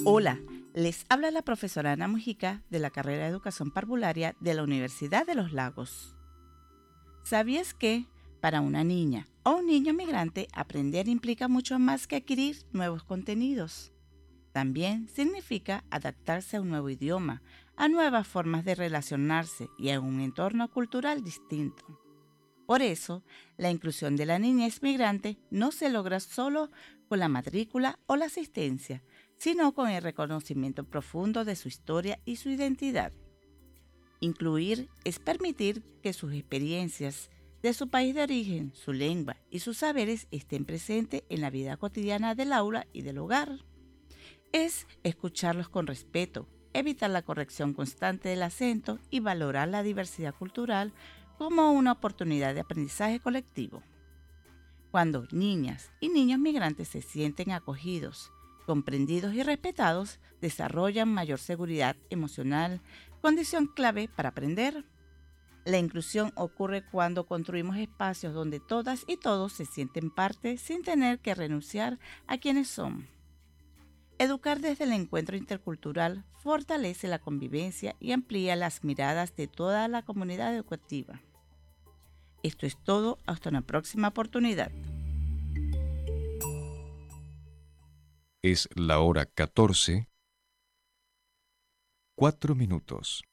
Hola, les habla la profesora Ana Mujica de la carrera de Educación Parvularia de la Universidad de Los Lagos. ¿Sabías que para una niña o un niño migrante aprender implica mucho más que adquirir nuevos contenidos? También significa adaptarse a un nuevo idioma, a nuevas formas de relacionarse y a un entorno cultural distinto. Por eso, la inclusión de la niñez migrante no se logra solo con la matrícula o la asistencia, sino con el reconocimiento profundo de su historia y su identidad. Incluir es permitir que sus experiencias de su país de origen, su lengua y sus saberes estén presentes en la vida cotidiana del aula y del hogar. Es escucharlos con respeto, evitar la corrección constante del acento y valorar la diversidad cultural como una oportunidad de aprendizaje colectivo. Cuando niñas y niños migrantes se sienten acogidos, comprendidos y respetados, desarrollan mayor seguridad emocional, condición clave para aprender. La inclusión ocurre cuando construimos espacios donde todas y todos se sienten parte sin tener que renunciar a quienes son. Educar desde el encuentro intercultural fortalece la convivencia y amplía las miradas de toda la comunidad educativa. Esto es todo, hasta una próxima oportunidad. Es la hora 14:04.